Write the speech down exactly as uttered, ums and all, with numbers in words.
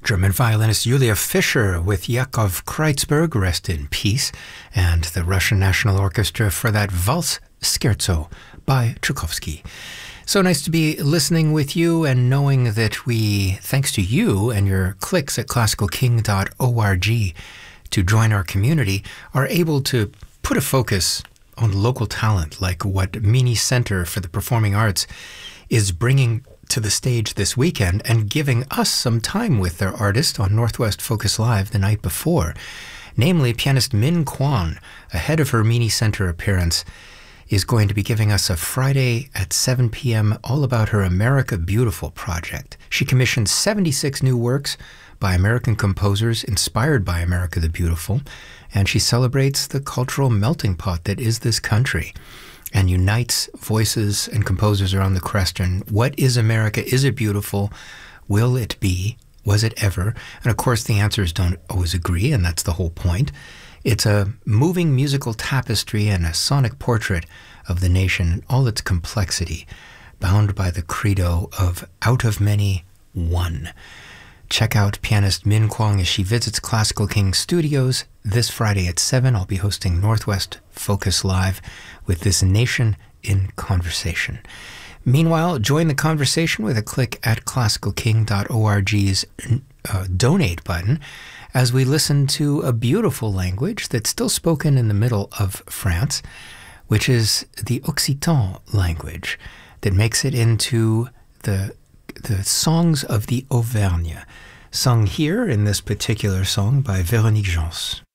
German violinist Julia Fischer with Yakov Kreutzberg, rest in peace, and the Russian National Orchestra for that Valse Scherzo by Tchaikovsky. So nice to be listening with you and knowing that we, thanks to you and your clicks at classical king dot org to join our community, are able to put a focus on local talent like what Mini Center for the Performing Arts is bringing to the stage this weekend and giving us some time with their artist on Northwest Focus Live the night before. Namely, pianist Min Kwan, ahead of her Mini Center appearance, is going to be giving us a Friday at seven p m all about her America Beautiful project. She commissioned seventy-six new works by American composers inspired by America the Beautiful, and she celebrates the cultural melting pot that is this country and unites voices and composers around the question, what is America? Is it beautiful? Will it be? Was it ever? And of course, the answers don't always agree, and that's the whole point. It's a moving musical tapestry and a sonic portrait of the nation in all its complexity, bound by the credo of out of many, one. Check out pianist Min Kwan as she visits Classical King Studios this Friday at seven. I'll be hosting Northwest Focus Live with this nation in conversation. Meanwhile, join the conversation with a click at classical king dot org's uh, donate button as we listen to a beautiful language that's still spoken in the middle of France, which is the Occitan language that makes it into the the songs of the Auvergne, sung here in this particular song by Véronique Gens.